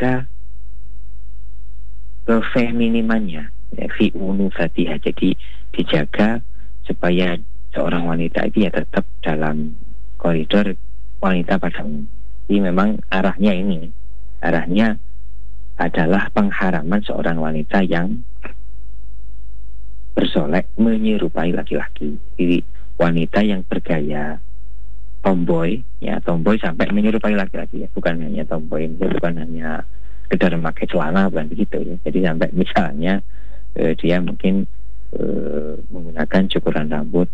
dijaga kefeminimannya, ya, fi unufatiha. Jadi dijaga supaya seorang wanita itu ya tetap dalam koridor wanita pada umumnya. Jadi memang arahnya adalah pengharaman seorang wanita yang bersolek menyerupai laki-laki. Jadi wanita yang bergaya tomboy, ya tomboy sampai menyerupai laki-laki, ya bukan hanya tomboy, bukan hanya sekedar memakai celana, bukan begitu ya. Jadi sampai misalnya dia mungkin menggunakan cukuran rambut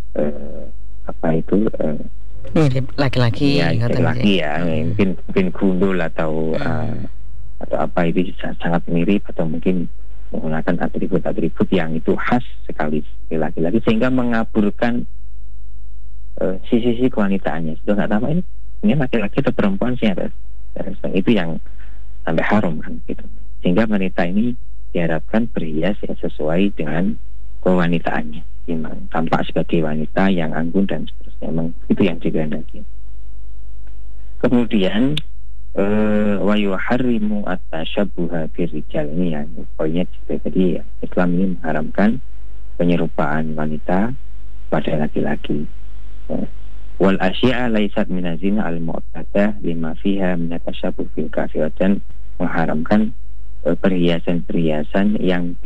mirip laki-laki, ya laki-laki ya, mungkin gundul atau apa itu sangat mirip, atau mungkin menggunakan atribut-atribut yang itu khas sekali laki-laki sehingga mengaburkan sisi kewanitaannya. Sudah nggak tahu ini laki-laki atau perempuan sih, itu yang sampai haram kan gitu. Sehingga wanita ini diharapkan berhias ya sesuai dengan kewanitaannya, memang tampak sebagai wanita yang anggun dan seterusnya. Memang itu yang dikehendaki. Kemudian wa yuharrimu at-tashabbuha birrijal, ini ya poinnya juga. Jadi ya, Islam ini mengharamkan penyerupaan wanita pada laki-laki. Wal asya'a laysat minazina al-mu'tadah lima fiha min at-tashabbuh fil kafir, dan mengharamkan perhiasan-perhiasan yang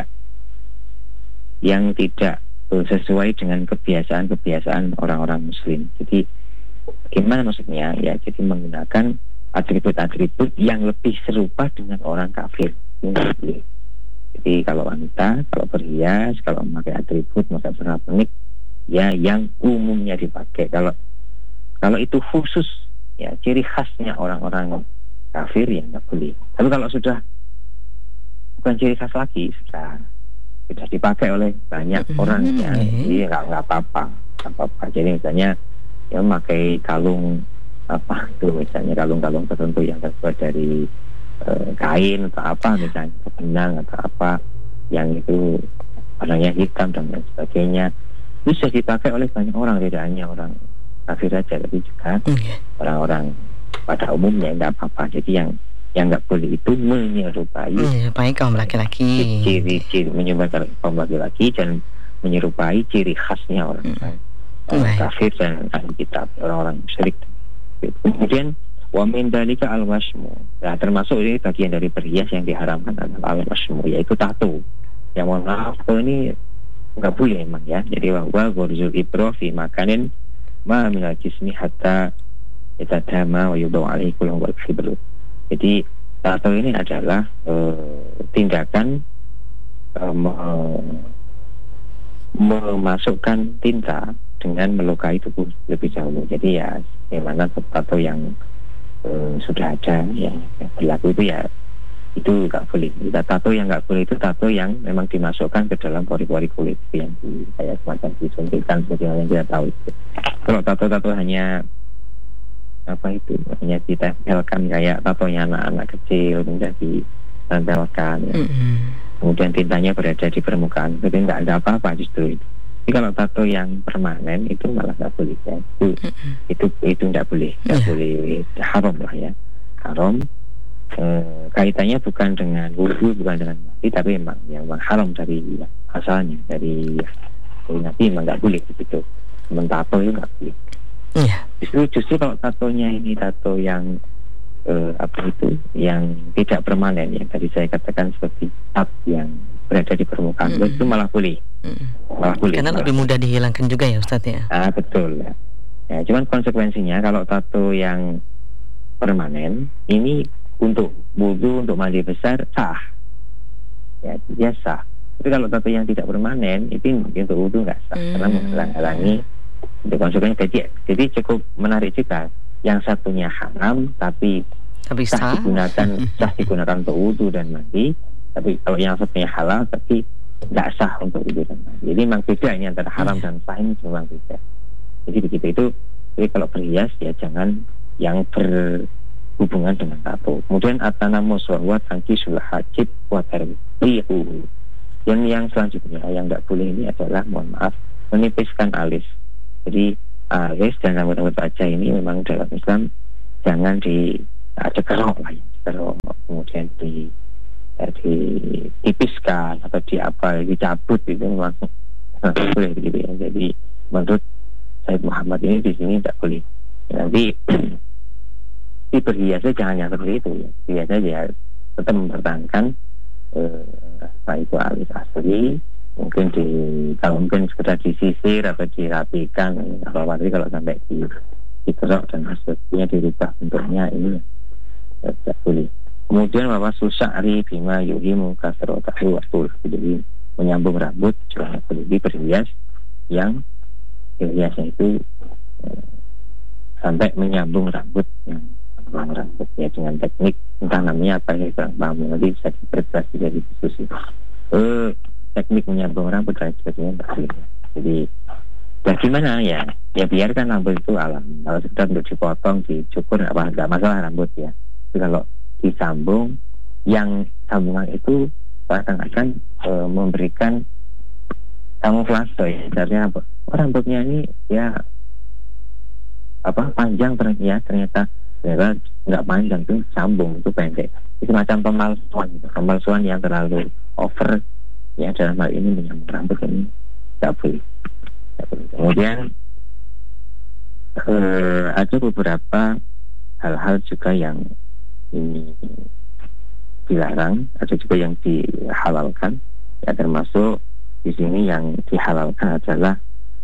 tidak sesuai dengan kebiasaan orang-orang muslim. Jadi gimana maksudnya? Ya, jadi menggunakan atribut-atribut yang lebih serupa dengan orang kafir. Jadi kalau wanita, kalau berhias, kalau memakai atribut, memakai pernak-pernik, ya yang umumnya dipakai. Kalau itu khusus, ya ciri khasnya orang-orang kafir, ya nggak boleh. Tapi kalau sudah bukan ciri khas lagi, sudah dipakai oleh banyak orang, ya jadi nggak apa-apa. Jadi misalnya ya memakai kalung misalnya kalung-kalung tertentu yang terbuat dari kain atau apa, misalnya benang atau apa yang itu warnanya hitam dan lain sebagainya, bisa dipakai oleh banyak orang, tidak hanya orang kafir saja, tapi juga orang-orang pada umumnya, nggak apa-apa. Jadi yang nggak boleh itu menyerupai kaum laki-laki, ciri menyerupai kaum laki-laki dan menyerupai ciri khasnya orang kafir dan ahli kitab, orang-orang musyrik. Kemudian wa min dalika al-wasmu, nah termasuk ini bagian dari perhias yang diharamkan adalah al-wasmu, yaitu tato. Yang mohon maaf, ini nggak boleh memang ya. Jadi wa ghurzul ibro fi makanin ma min al-jismi hatta yatadama wa yudau alaihi kullu wal khibru. Jadi tato ini adalah tindakan memasukkan tinta dengan melukai tubuh lebih dahulu. Jadi ya bagaimana tato yang sudah ada yang berlaku itu ya itu nggak boleh. Tato yang nggak boleh itu tato yang memang dimasukkan ke dalam pori-pori kulit, yang kayak semacam disuntikkan seperti yang kita tahu itu. Kalau tato hanya hanya ditempelkan kayak tatonya anak-anak kecil, kemudian ditempelkan ya. Kemudian tintanya berada di permukaan, tapi nggak ada apa-apa justru itu. Tapi kalau tato yang permanen itu malah nggak boleh ya. Itu nggak boleh, boleh, haram lah ya, haram. Kaitannya bukan dengan wudu, bukan dengan mati, tapi memang haram dari asalnya, dari Nabi memang nggak boleh begitu. Mentato itu nggak boleh. Justru kalau tatonya ini tato yang yang tidak permanen, yang tadi saya katakan seperti tab yang berada di permukaan, itu malah boleh. Karena lebih mudah dihilangkan juga ya Ustadz ya. Betul ya. Cuman konsekuensinya kalau tato yang permanen ini untuk wudu, untuk mandi besar sah, ya dia sah. Tapi kalau tato yang tidak permanen itu untuk wudu nggak sah, karena menghalangi untuk konsekuensi. Jadi cukup menarik juga. Yang satunya haram tapi sah digunakan untuk wudu dan mandi. Tapi kalau yang satunya halal tapi nggak sah untuk wudu dan mandi. Jadi memang beda ini antara haram dan sah, ini memang beda. Jadi begitu itu. Jadi kalau berhias ya jangan yang berhubungan dengan tato. Kemudian atanamus wa tankisul hajib wa tarbihu. Yang selanjutnya yang nggak boleh ini adalah, mohon maaf, menipiskan alis. Jadi alis dan rambut-rambut wajah ini memang dalam Islam jangan dicekerok lah ya, dicabut itu langsung boleh begitu ya. Jadi menurut Said Muhammad ini di sini tidak boleh. Nanti berhiasnya jangan yang seperti itu ya. Biasanya ya tetap mempertahankan apa itu alis asli, mungkin kalau mungkin sekedar disisir atau dirapikan, kalau sampai dikerok dan hasilnya dirubah bentuknya, ini tidak boleh. Kemudian bahwa susa'ri bima yuhimu kasrotahu wastul, jadi menyambung rambut juga boleh. Berhias yang hiasnya itu sampai menyambung rambut ya, dengan teknik entah namanya apa ya, kurang paham, nanti bisa diinterpretasi dari diskusi. Teknik menyambung rambut dan sebagainya berbeda. Jadi bagaimana ya biarkan rambut itu alam. Kalau sekedar untuk dipotong, dicukur nggak masalah rambut ya. Tapi kalau disambung, yang sambungan itu akan memberikan kamuflase ya. Sebenarnya rambutnya ini ya panjang ternyata nggak panjang, itu sambung, itu pendek. Itu semacam pemalsuan yang terlalu over ya, dalam hal ini menyambung rambut ini nggak boleh. Kemudian ada beberapa hal-hal juga yang ini dilarang, ada juga yang dihalalkan ya, termasuk di sini yang dihalalkan adalah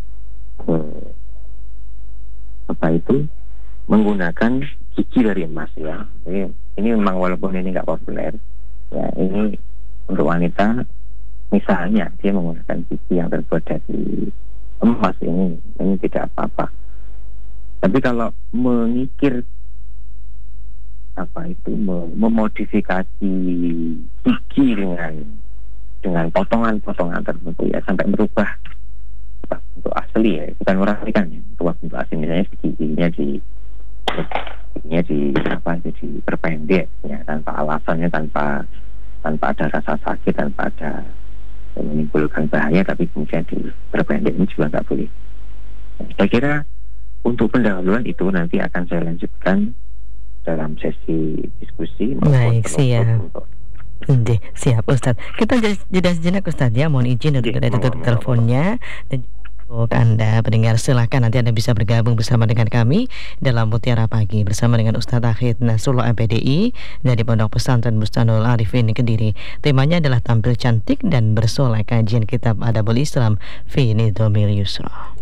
menggunakan gigi dari emas ya. Ini memang walaupun ini nggak populer ya, ini untuk wanita misalnya dia menggunakan gigi yang terbuat dari emas, ini tidak apa-apa. Tapi kalau mengikir memodifikasi gigi dengan potongan-potongan tertentu ya, sampai merubah bentuk asli ya, bukan merapikan ya, merubah bentuk asli, misalnya giginya diperpendek ya, tanpa alasannya, tanpa ada rasa sakit, tanpa ada menimbulkan bahaya, tapi kemudian diperpendek, ini juga nggak boleh. Saya kira untuk pendahuluan itu nanti akan saya lanjutkan dalam sesi diskusi. Baik, siap. Siap Ustadz. Kita jeda sejenak Ustadz ya. Mohon izin untuk kita tutup teleponnya. Dan untuk Anda pendengar, silahkan nanti Anda bisa bergabung bersama dengan kami dalam Mutiara Pagi bersama dengan Ustadz Akhid Nasrullah MPDI dari Pondok Pesantren Bustanul Arifin Kediri. Temanya adalah tampil cantik dan bersolek, kajian kitab Adabul Islam fi Nidhamil Yusra.